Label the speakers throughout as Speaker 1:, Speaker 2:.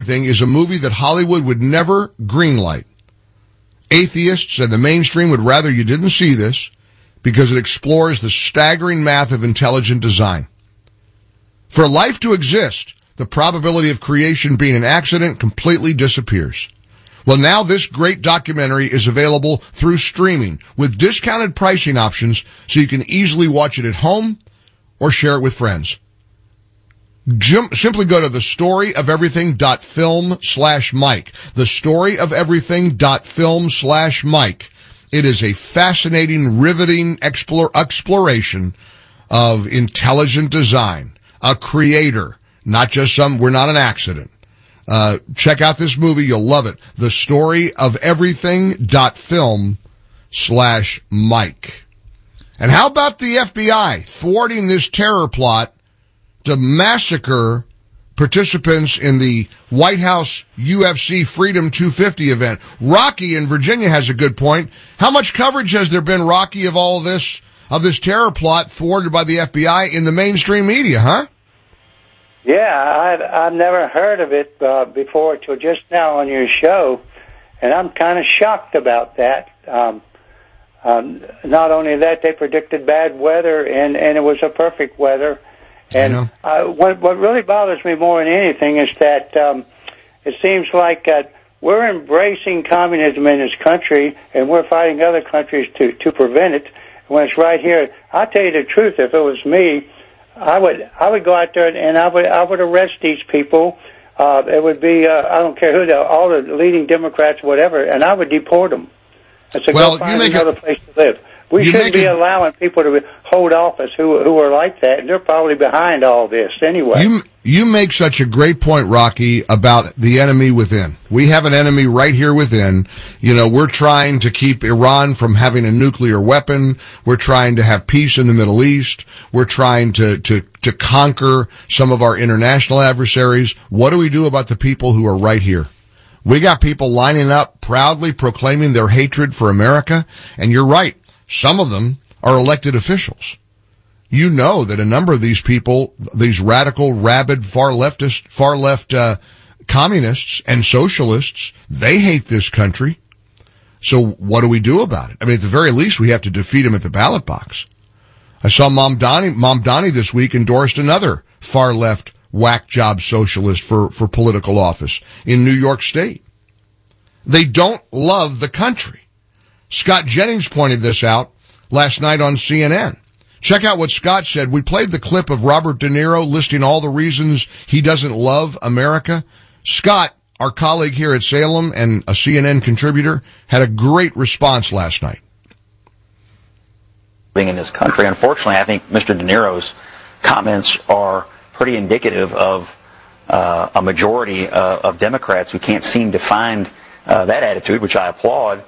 Speaker 1: Everything is a movie that Hollywood would never greenlight. Atheists and the mainstream would rather you didn't see this because it explores the staggering math of intelligent design. For life to exist, the probability of creation being an accident completely disappears. Well, now this great documentary is available through streaming with discounted pricing options so you can easily watch it at home or share it with friends. Simply go to thestoryofeverything.film/Mike. Thestoryofeverything.film/Mike. It is a fascinating, riveting exploration of intelligent design, a creator, not just we're not an accident. Check out this movie. You'll love it. Thestoryofeverything.film/Mike. And how about the FBI thwarting this terror plot to massacre participants in the White House UFC Freedom 250 event? Rocky in Virginia has a good point. How much coverage has there been, Rocky, of all this terror plot thwarted by the FBI in the mainstream media, huh?
Speaker 2: Yeah, I've never heard of it before till just now on your show, and I'm kind of shocked about that. Not only that, they predicted bad weather, and it was a perfect weather. And what really bothers me more than anything is that it seems like we're embracing communism in this country, and we're fighting other countries to prevent it. When it's right here, I'll tell you the truth. If it was me, I would go out there and I would arrest these people. It would be I don't care who all the leading Democrats, whatever, and I would deport them. So go find another place to live. We shouldn't be allowing people to hold office who are like that, and they're probably behind all this anyway.
Speaker 1: You make such a great point, Rocky, about the enemy within. We have an enemy right here within. You know, we're trying to keep Iran from having a nuclear weapon. We're trying to have peace in the Middle East. We're trying to conquer some of our international adversaries. What do we do about the people who are right here? We got people lining up, proudly proclaiming their hatred for America, and you're right. Some of them are elected officials. You know that a number of these people, these radical, rabid, far left communists and socialists, they hate this country. So what do we do about it? I mean, at the very least, we have to defeat them at the ballot box. I saw Mom Donnie this week endorsed another far left whack job socialist for political office in New York State. They don't love the country. Scott Jennings pointed this out last night on CNN. Check out what Scott said. We played the clip of Robert De Niro listing all the reasons he doesn't love America. Scott, our colleague here at Salem and a CNN contributor, had a great response last night.
Speaker 3: Being in this country, unfortunately, I think Mr. De Niro's comments are pretty indicative of a majority of Democrats who can't seem to find that attitude, which I applaud,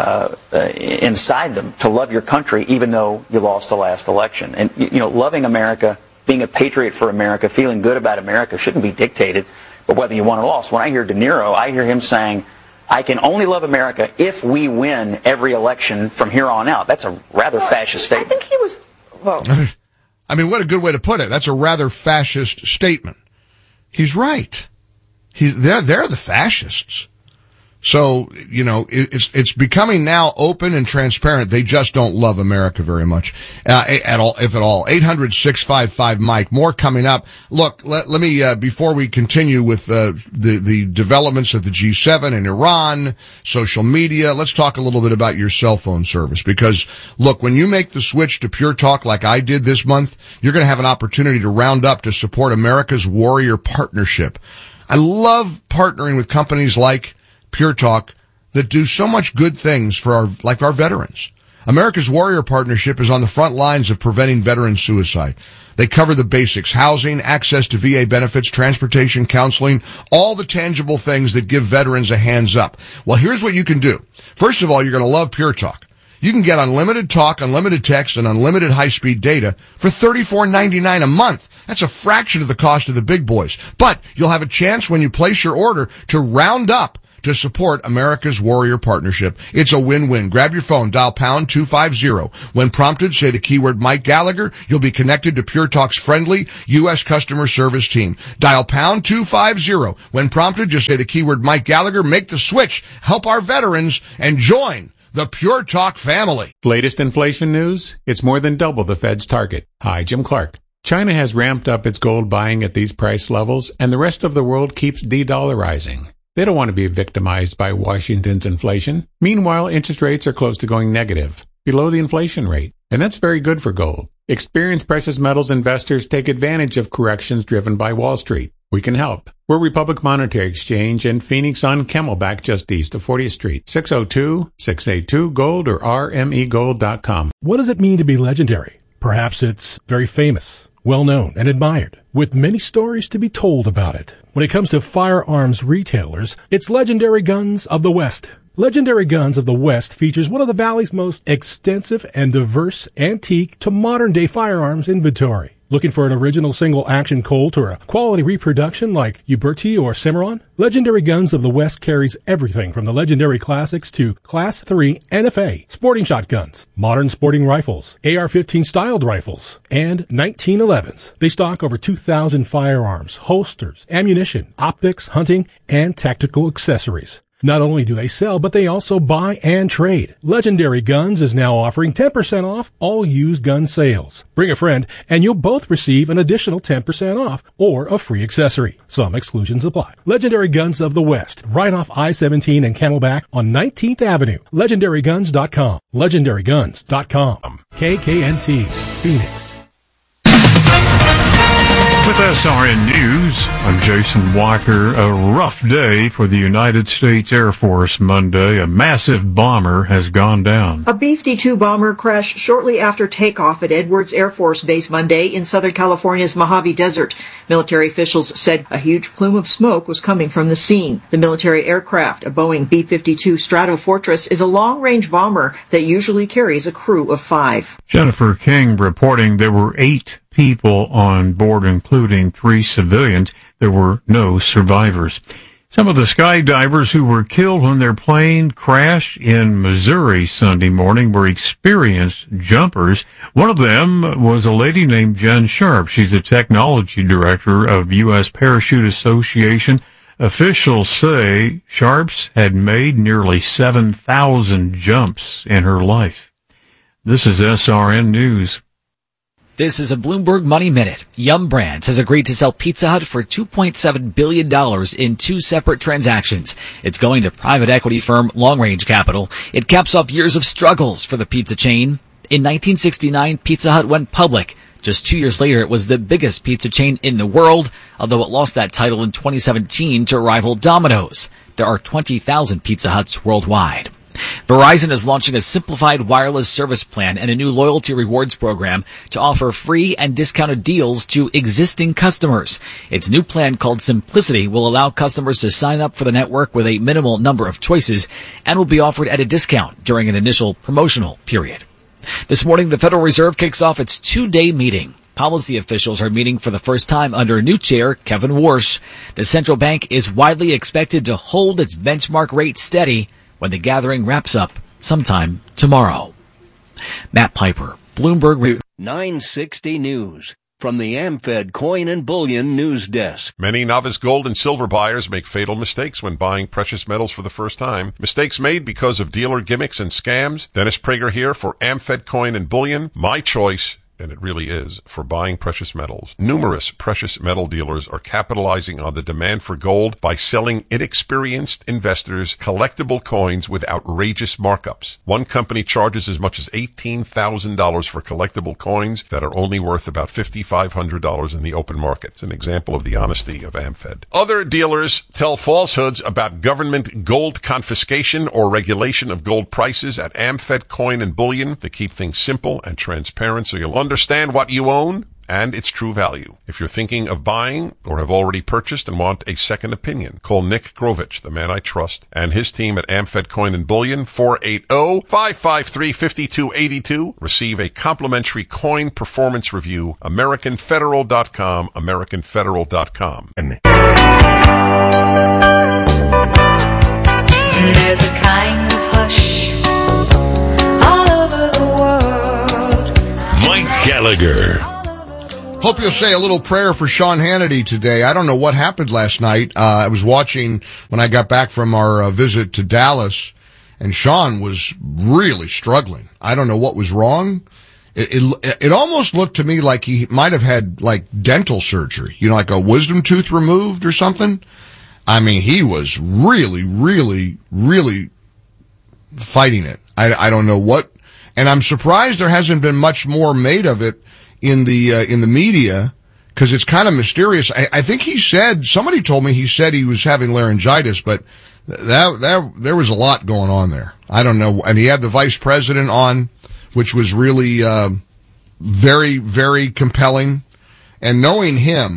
Speaker 3: inside them to love your country even though you lost the last election. And, you know, loving America, being a patriot for America, feeling good about America shouldn't be dictated by whether you won or lost. When I hear De Niro, I hear him saying, I can only love America if we win every election from here on out. That's a rather fascist statement.
Speaker 4: I think he was, well...
Speaker 1: I mean, what a good way to put it. That's a rather fascist statement. He's right. They're the fascists. So, you know, it's becoming now open and transparent. They just don't love America very much, at all, if at all. 800-655-Mike. More coming up. Look, let me, before we continue with, the developments of the G7 and Iran, social media, let's talk a little bit about your cell phone service. Because, look, when you make the switch to Pure Talk like I did this month, you're going to have an opportunity to round up to support America's Warrior Partnership. I love partnering with companies like Pure Talk that do so much good things for our veterans. America's Warrior Partnership is on the front lines of preventing veteran suicide. They cover the basics: housing, access to VA benefits, transportation, counseling, all the tangible things that give veterans a hands up. Well, here's what you can do. First of all, you're going to love Pure Talk. You can get unlimited talk, unlimited text, and unlimited high-speed data for $34.99 a month. That's a fraction of the cost of the big boys. But you'll have a chance when you place your order to round up to support America's Warrior Partnership. It's a win-win. Grab your phone, dial pound 250. When prompted, say the keyword Mike Gallagher. You'll be connected to Pure Talk's friendly U.S. customer service team. Dial pound 250. When prompted, just say the keyword Mike Gallagher. Make the switch. Help our veterans and join the Pure Talk family.
Speaker 4: Latest inflation news? It's more than double the Fed's target. Hi, Jim Clark. China has ramped up its gold buying at these price levels, and the rest of the world keeps de-dollarizing. They don't want to be victimized by Washington's inflation. Meanwhile, interest rates are close to going negative, below the inflation rate, and that's very good for gold. Experienced precious metals investors take advantage of corrections driven by Wall Street. We can help. We're Republic Monetary Exchange in Phoenix on Camelback, just east of 40th Street. 602-682-GOLD or rmegold.com.
Speaker 5: What does it mean to be legendary? Perhaps it's very famous, well-known, and admired, with many stories to be told about it. When it comes to firearms retailers, it's Legendary Guns of the West. Legendary Guns of the West features one of the Valley's most extensive and diverse antique to modern-day firearms inventory. Looking for an original single-action Colt or a quality reproduction like Uberti or Cimarron? Legendary Guns of the West carries everything from the legendary classics to Class 3 NFA, sporting shotguns, modern sporting rifles, AR-15 styled rifles, and 1911s. They stock over 2,000 firearms, holsters, ammunition, optics, hunting, and tactical accessories. Not only do they sell, but they also buy and trade. Legendary Guns is now offering 10% off all used gun sales. Bring a friend, and you'll both receive an additional 10% off or a free accessory. Some exclusions apply. Legendary Guns of the West, right off I-17 and Camelback on 19th Avenue. LegendaryGuns.com. LegendaryGuns.com. KKNT, Phoenix.
Speaker 6: With SRN News, I'm Jason Walker. A rough day for the United States Air Force Monday. A massive bomber has gone down.
Speaker 7: A B-52 bomber crashed shortly after takeoff at Edwards Air Force Base Monday in Southern California's Mojave Desert. Military officials said a huge plume of smoke was coming from the scene. The military aircraft, a Boeing B-52 Stratofortress, is a long-range bomber that usually carries a crew of 5.
Speaker 6: Jennifer King reporting there were 8 people on board, including 3 civilians. There were no survivors. Some of the skydivers who were killed when their plane crashed in Missouri Sunday morning were experienced jumpers. One of them was a lady named Jen Sharp. She's the technology director of U.S. Parachute Association. Officials say Sharps had made nearly 7,000 jumps in her life. This is SRN News.
Speaker 8: This is a Bloomberg Money Minute. Yum Brands has agreed to sell Pizza Hut for $2.7 billion in 2 separate transactions. It's going to private equity firm Long Range Capital. It caps off years of struggles for the pizza chain. In 1969, Pizza Hut went public. Just 2 years later, it was the biggest pizza chain in the world, although it lost that title in 2017 to rival Domino's. There are 20,000 Pizza Huts worldwide. Verizon is launching a simplified wireless service plan and a new loyalty rewards program to offer free and discounted deals to existing customers. Its new plan, called Simplicity, will allow customers to sign up for the network with a minimal number of choices and will be offered at a discount during an initial promotional period. This morning, the Federal Reserve kicks off its 2-day meeting. Policy officials are meeting for the first time under new chair Kevin Warsh. The central bank is widely expected to hold its benchmark rate steady when the gathering wraps up sometime tomorrow. Matt Piper, Bloomberg.
Speaker 9: 960 News from the AmFed Coin and Bullion News Desk.
Speaker 10: Many novice gold and silver buyers make fatal mistakes when buying precious metals for the first time. Mistakes made because of dealer gimmicks and scams. Dennis Prager here for AmFed Coin and Bullion. My choice, and it really is, for buying precious metals. Numerous precious metal dealers are capitalizing on the demand for gold by selling inexperienced investors collectible coins with outrageous markups. One company charges as much as $18,000 for collectible coins that are only worth about $5,500 in the open market. It's an example of the honesty of AmFed. Other dealers tell falsehoods about government gold confiscation or regulation of gold prices at AmFed Coin and Bullion to keep things simple and transparent so you'll understand what you own and its true value. If you're thinking of buying or have already purchased and want a second opinion, call Nick Grovich, the man I trust, and his team at AmFed Coin and Bullion, 480-553-5282. Receive a complimentary coin performance review. AmericanFederal.com, AmericanFederal.com.
Speaker 11: Gallagher.
Speaker 1: Hope you'll say a little prayer for Sean Hannity today. I don't know what happened last night. I was watching when I got back from our visit to Dallas, and Sean was really struggling. I don't know what was wrong. It almost looked to me like he might have had like dental surgery, like a wisdom tooth removed or something. I mean, he was really, really, really fighting it. I don't know what, and I'm surprised there hasn't been much more made of it in the media, because it's kind of mysterious. I think somebody told me he said he was having laryngitis, but there was a lot going on there. I don't know. And he had the vice president on, which was really, very, very compelling. And knowing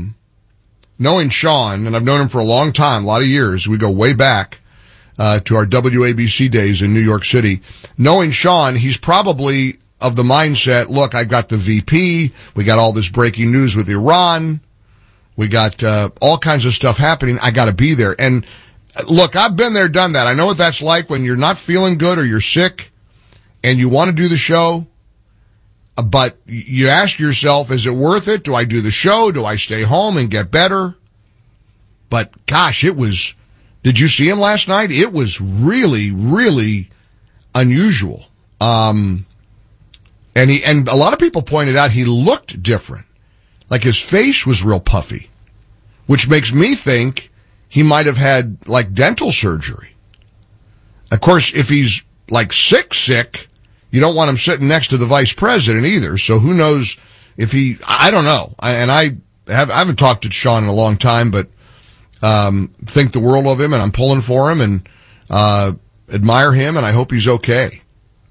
Speaker 1: Sean, and I've known him for a long time, a lot of years, we go way back, to our WABC days in New York City. Knowing Sean, he's probably of the mindset, look, I've got the VP, we got all this breaking news with Iran, we got, all kinds of stuff happening, I gotta be there. And, look, I've been there, done that. I know what that's like when you're not feeling good or you're sick and you want to do the show, but you ask yourself, is it worth it? Do I do the show? Do I stay home and get better? But gosh, did you see him last night? It was really, really unusual. And a lot of people pointed out he looked different. Like his face was real puffy, which makes me think he might have had like dental surgery. Of course, if he's like sick, you don't want him sitting next to the vice president either. So who knows if I don't know. I haven't talked to Sean in a long time, but, think the world of him, and I'm pulling for him and, admire him, and I hope he's okay.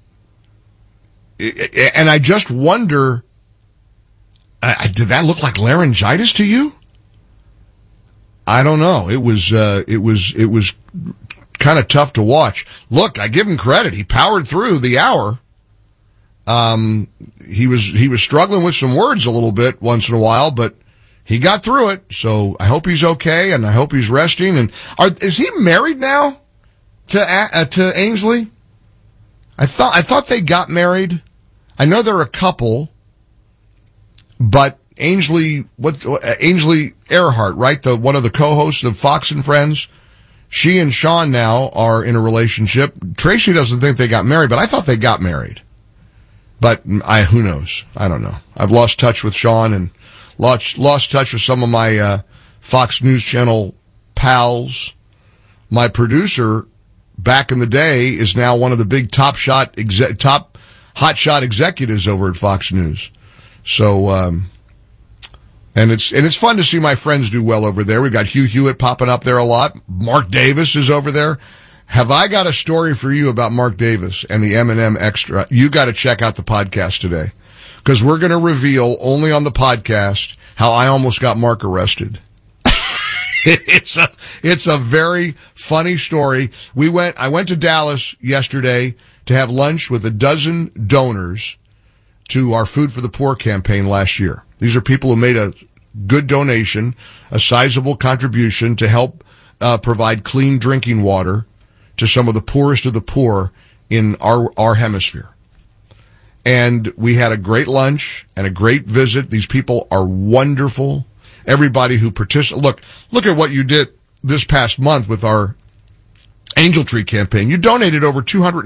Speaker 1: And I just wonder, did that look like laryngitis to you? I don't know. It was kind of tough to watch. Look, I give him credit. He powered through the hour. He was struggling with some words a little bit once in a while, but he got through it. So I hope he's okay, and I hope he's resting. And is he married now to Ainsley? I thought they got married. I know they're a couple, but Ainsley Earhart, right? One of the co-hosts of Fox and Friends. She and Sean now are in a relationship. Tracy doesn't think they got married, but I thought they got married. But who knows? I don't know. I've lost touch with Sean and lost touch with some of my Fox News Channel pals. My producer back in the day is now one of the big top hotshot executives over at Fox News. So, and it's fun to see my friends do well over there. We've got Hugh Hewitt popping up there a lot. Mark Davis is over there. Have I got a story for you about Mark Davis and the M&M Extra? You got to check out the podcast today, because we're going to reveal only on the podcast how I almost got Mark arrested. It's a very funny story. I went to Dallas yesterday to have lunch with a dozen donors to our Food for the Poor campaign last year. These are people who made a good donation, a sizable contribution to help provide clean drinking water to some of the poorest of the poor in our hemisphere. And we had a great lunch and a great visit. These people are wonderful. Everybody who participated. Look at what you did this past month with our Angel Tree campaign. You donated over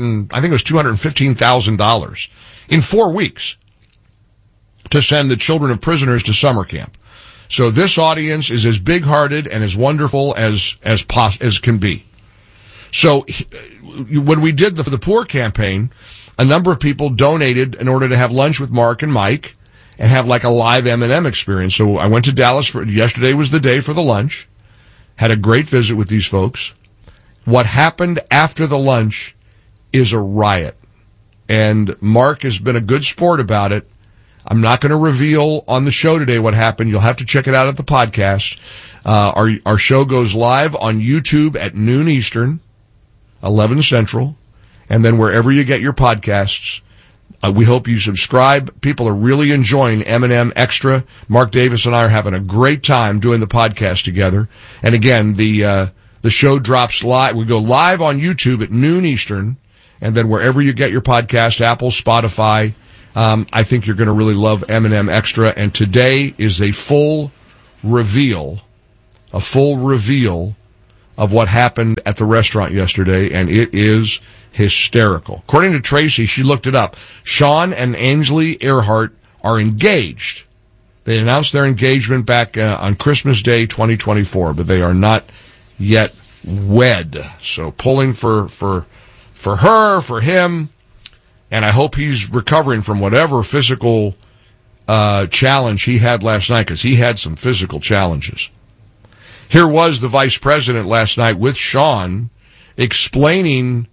Speaker 1: $215,000 in 4 weeks to send the children of prisoners to summer camp. So this audience is as big-hearted and as wonderful as can be. So when we did the Poor campaign, a number of people donated in order to have lunch with Mark and Mike and have like a live M&M experience. So I went to Dallas yesterday was the day for the lunch. Had a great visit with these folks. What happened after the lunch is a riot. And Mark has been a good sport about it. I'm not going to reveal on the show today what happened. You'll have to check it out at the podcast. Our show goes live on YouTube at noon Eastern, 11 Central, and then wherever you get your podcasts. We hope you subscribe. People are really enjoying M&M Extra. Mark Davis and I are having a great time doing the podcast together. And again, the show drops live. We go live on YouTube at noon Eastern, and then wherever you get your podcast, Apple, Spotify, I think you're going to really love M&M Extra. And today is a full reveal of what happened at the restaurant yesterday, and it is hysterical. According to Tracy, she looked it up. Sean and Ainsley Earhart are engaged. They announced their engagement back on Christmas Day 2024, but they are not yet wed. So pulling for her, for him, and I hope he's recovering from whatever physical challenge he had last night, because he had some physical challenges. Here was the vice president last night with Sean explaining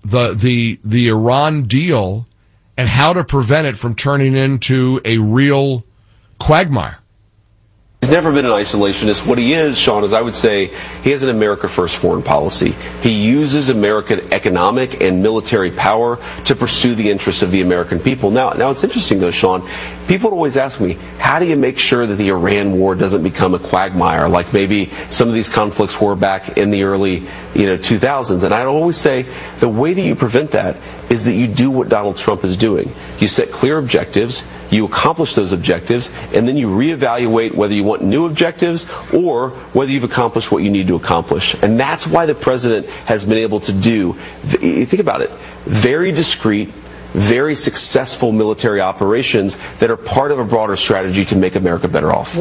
Speaker 1: the Iran deal and how to prevent it from turning into a real quagmire.
Speaker 11: He's never been an isolationist. What he is, Sean, is I would say he has an America-first foreign policy. He uses American economic and military power to pursue the interests of the American people. Now it's interesting, though, Sean. People always ask me, how do you make sure that the Iran war doesn't become a quagmire like maybe some of these conflicts were back in the early 2000s? And I'd always say the way that you prevent that is that you do what Donald Trump is doing. You set clear objectives, you accomplish those objectives, and then you reevaluate whether you want new objectives or whether you've accomplished what you need to accomplish. And that's why the president has been able to do, think about it, very discreet, very successful military operations that are part of a broader strategy to make America better off.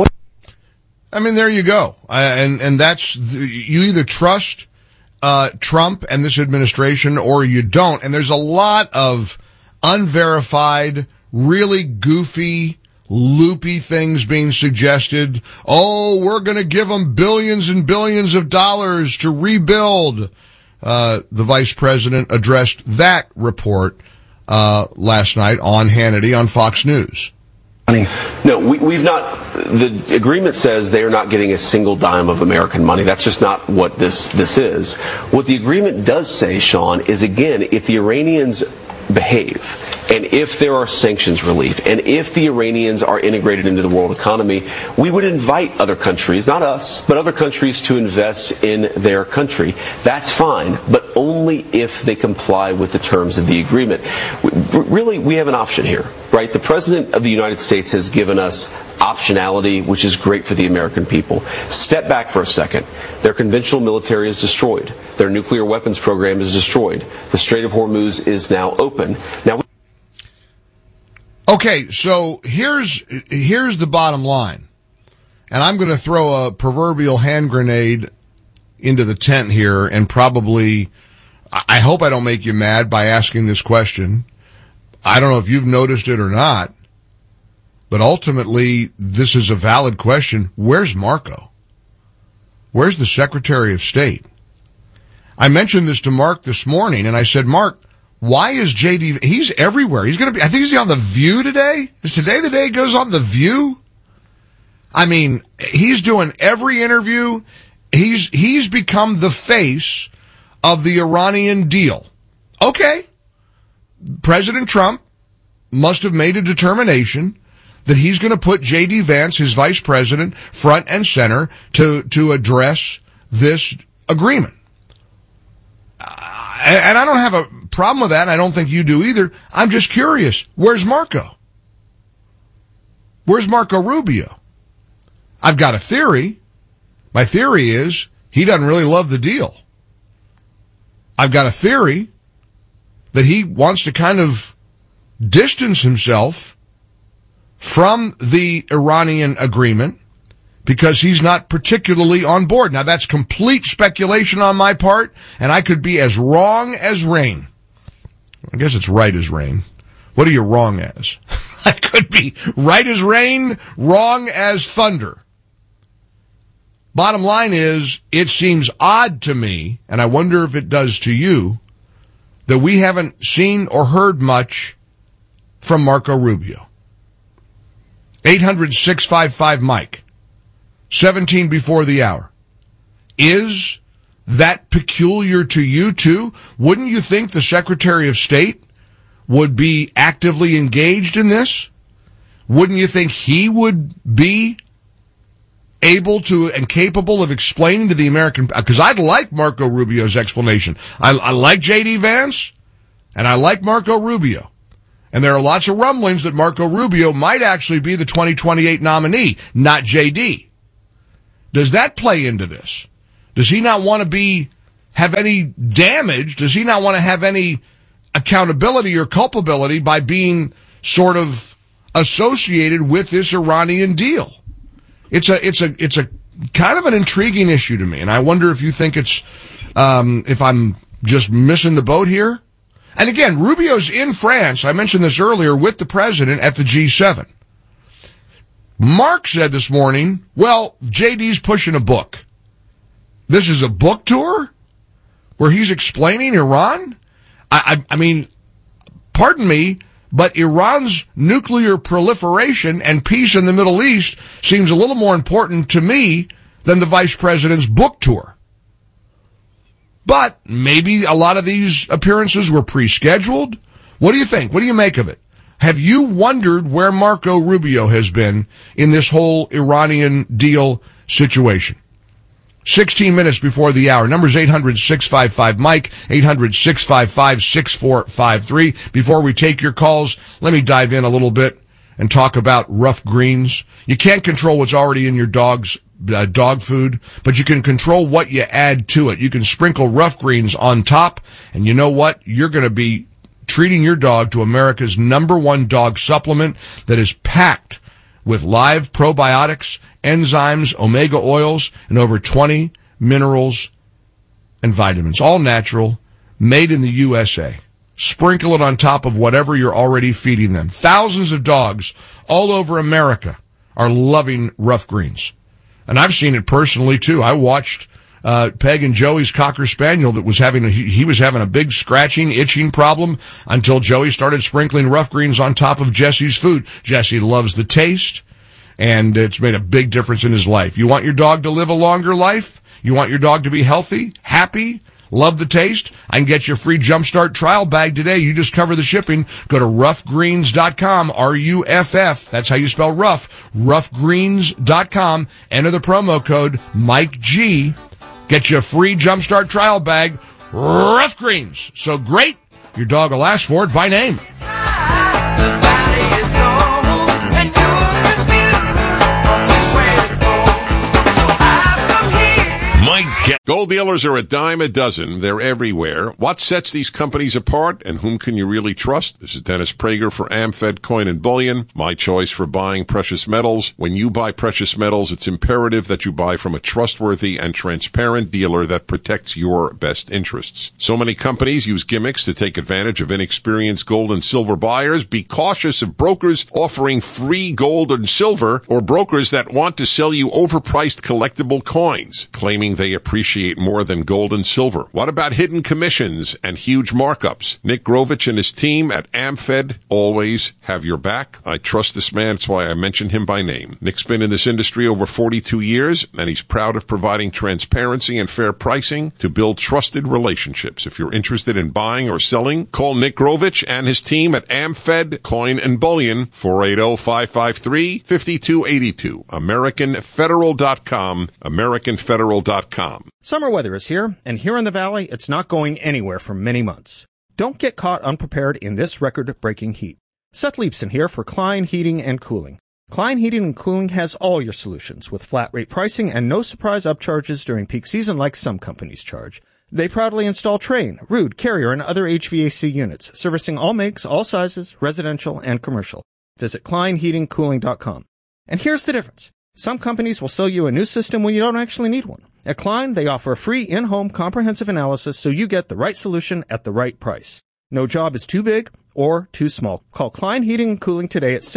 Speaker 1: I mean, there you go. And that's, you either trust Trump and this administration or you don't. And there's a lot of unverified, really goofy, loopy things being suggested. Oh, we're going to give them billions and billions of dollars to rebuild. The vice president addressed that report last night on Hannity on Fox News.
Speaker 11: No, we've not. The agreement says they are not getting a single dime of American money. That's just not what this is. What the agreement does say, Sean, is again, if the Iranians behave, and if there are sanctions relief, and if the Iranians are integrated into the world economy, we would invite other countries, not us, but other countries to invest in their country. That's fine, but only if they comply with the terms of the agreement. Really, we have an option here, right? The President of the United States has given us optionality, which is great for the American people. Step back for a second. Their conventional military is destroyed. Their nuclear weapons program is destroyed. The Strait of Hormuz is now open.
Speaker 1: Okay, so here's the bottom line. And I'm going to throw a proverbial hand grenade into the tent here and probably, I hope I don't make you mad by asking this question. I don't know if you've noticed it or not, but ultimately this is a valid question. Where's Marco? Where's the Secretary of State? I mentioned this to Mark this morning, and I said, Mark, why is JD, he's everywhere. He's going to be, I think he's on The View today. Is today the day he goes on The View? I mean, he's doing every interview. He's become the face of the Iranian deal. Okay. President Trump must have made a determination that he's going to put J.D. Vance, his vice president, front and center to address this agreement. And I don't have a problem with that, and I don't think you do either. I'm just curious. Where's Marco? Where's Marco Rubio? I've got a theory. My theory is he doesn't really love the deal. I've got a theory that he wants to kind of distance himself from the Iranian agreement because he's not particularly on board. Now, that's complete speculation on my part, and I could be as wrong as rain. I guess it's right as rain. What are you wrong as? I could be right as rain, wrong as thunder. Bottom line is, it seems odd to me, and I wonder if it does to you, that we haven't seen or heard much from Marco Rubio. 800-655-MIKE. 17 before the hour. Is that peculiar to you too? Wouldn't you think the Secretary of State would be actively engaged in this? Wouldn't you think he would be able to and capable of explaining to the American, because I'd like Marco Rubio's explanation. I like J.D. Vance, and I like Marco Rubio. And there are lots of rumblings that Marco Rubio might actually be the 2028 nominee, not JD. Does that play into this? Does he not want to have any damage? Does he not want to have any accountability or culpability by being sort of associated with this Iranian deal? It's a kind of an intriguing issue to me, and I wonder if you think it's if I'm just missing the boat here. And again, Rubio's in France, I mentioned this earlier, with the president at the G7. Mark said this morning, well, JD's pushing a book. This is a book tour where he's explaining Iran? I mean, pardon me, but Iran's nuclear proliferation and peace in the Middle East seems a little more important to me than the vice president's book tour. But maybe a lot of these appearances were pre-scheduled. What do you think? What do you make of it? Have you wondered where Marco Rubio has been in this whole Iranian deal situation? 16 minutes before the hour. Number's 800-655-MIKE, 800-655-6453. Before we take your calls, let me dive in a little bit and talk about rough greens. You can't control what's already in your dog's dog food, but you can control what you add to it. You can sprinkle rough greens on top, and you know what? You're going to be treating your dog to America's #1 dog supplement that is packed with live probiotics, enzymes, omega oils, and over 20 minerals and vitamins. All natural, made in the USA. Sprinkle it on top of whatever you're already feeding them. Thousands of dogs all over America are loving rough greens. And I've seen it personally, too. I watched Peg and Joey's Cocker Spaniel that was having he was having a big scratching, itching problem until Joey started sprinkling rough greens on top of Jesse's food. Jesse loves the taste, and it's made a big difference in his life. You want your dog to live a longer life? You want your dog to be healthy, happy, love the taste? I can get you a free Jumpstart trial bag today. You just cover the shipping. Go to roughgreens.com, R-U-F-F. That's how you spell rough. Roughgreens.com. Enter the promo code Mike G. Get you a free Jumpstart trial bag. Rough Greens. So great, your dog will ask for it by name.
Speaker 10: Gold dealers are a dime a dozen. They're everywhere. What sets these companies apart, and whom can you really trust? This is Dennis Prager for AmFed Coin and Bullion, my choice for buying precious metals. When you buy precious metals, it's imperative that you buy from a trustworthy and transparent dealer that protects your best interests. So many companies use gimmicks to take advantage of inexperienced gold and silver buyers. Be cautious of brokers offering free gold and silver, or brokers that want to sell you overpriced collectible coins, claiming they appreciate more than gold and silver. What about hidden commissions and huge markups? Nick Grovich and his team at AmFed always have your back. I trust this man. That's why I mention him by name. Nick's been in this industry over 42 years, and he's proud of providing transparency and fair pricing to build trusted relationships. If you're interested in buying or selling, call Nick Grovich and his team at AmFed Coin and Bullion, 480-553-5282. AmericanFederal.com, AmericanFederal.com.
Speaker 12: Summer weather is here, and here in the Valley, it's not going anywhere for many months. Don't get caught unprepared in this record-breaking heat. Seth Leibson here for Klein Heating and Cooling. Klein Heating and Cooling has all your solutions with flat-rate pricing and no surprise upcharges during peak season like some companies charge. They proudly install Trane, Ruud, Carrier, and other HVAC units, servicing all makes, all sizes, residential and commercial. Visit KleinHeatingCooling.com. And here's the difference. Some companies will sell you a new system when you don't actually need one. At Klein, they offer a free in-home comprehensive analysis so you get the right solution at the right price. No job is too big or too small. Call Klein Heating and Cooling today at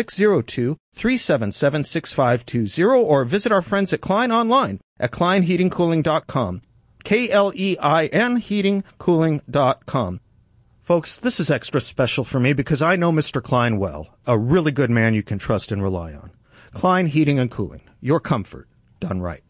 Speaker 12: 602-377-6520 or visit our friends at Klein online at KleinHeatingCooling.com. K-L-E-I-N heatingcooling.com. Folks, this is extra special for me because I know Mr. Klein well, a really good man you can trust and rely on. Klein Heating and Cooling. Your comfort done right.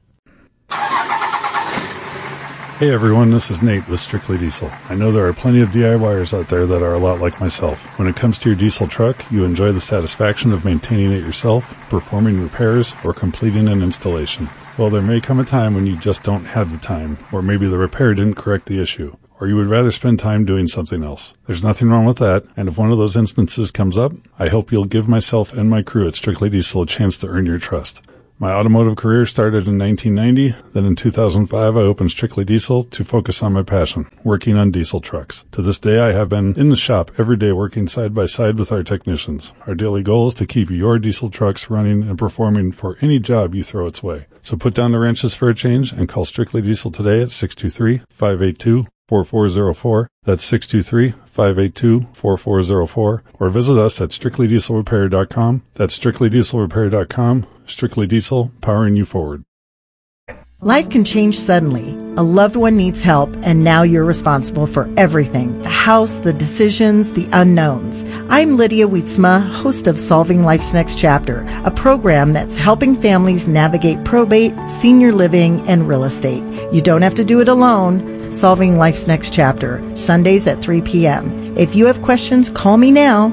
Speaker 13: Hey everyone, this is Nate with Strictly Diesel. I know there are plenty of DIYers out there that are a lot like myself. When it comes to your diesel truck, you enjoy the satisfaction of maintaining it yourself, performing repairs, or completing an installation. Well, there may come a time when you just don't have the time, or maybe the repair didn't correct the issue, or you would rather spend time doing something else. There's nothing wrong with that, and if one of those instances comes up, I hope you'll give myself and my crew at Strictly Diesel a chance to earn your trust. My automotive career started in 1990. Then in 2005, I opened Strictly Diesel to focus on my passion, working on diesel trucks. To this day, I have been in the shop every day working side by side with our technicians. Our daily goal is to keep your diesel trucks running and performing for any job you throw its way. So put down the wrenches for a change and call Strictly Diesel today at 623-582-4404. That's 623-582-4404. Or visit us at strictlydieselrepair.com. That's strictlydieselrepair.com. Strictly Diesel, powering you forward.
Speaker 14: Life can change suddenly. A loved one needs help, and now you're responsible for everything. The house, the decisions, the unknowns. I'm Lydia Wietzma, host of Solving Life's Next Chapter, a program that's helping families navigate probate, senior living, and real estate. You don't have to do it alone. Solving Life's Next Chapter, Sundays at 3 p.m. If you have questions, call me now,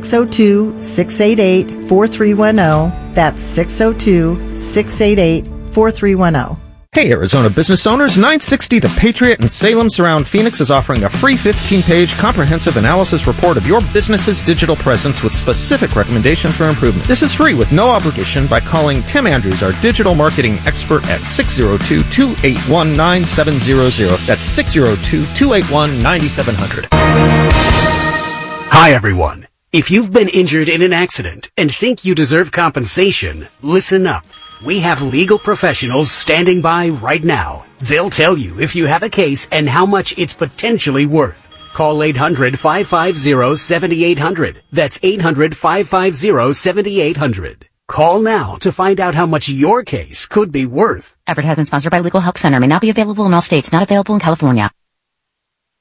Speaker 14: 602-688-4310. That's 602-688-4310.
Speaker 12: Hey, Arizona business owners, 960 The Patriot in Salem Surround Phoenix is offering a free 15-page comprehensive analysis report of your business's digital presence with specific recommendations for improvement. This is free with no obligation by calling Tim Andrews, our digital marketing expert, at 602-281-9700. That's 602-281-9700.
Speaker 15: Hi, everyone. If you've been injured in an accident and think you deserve compensation, listen up. We have legal professionals standing by right now. They'll tell you if you have a case and how much it's potentially worth. Call 800-550-7800. That's 800-550-7800. Call now to find out how much your case could be worth.
Speaker 16: Advertisement sponsored by Legal Help Center. May not be available in all states. Not available in California.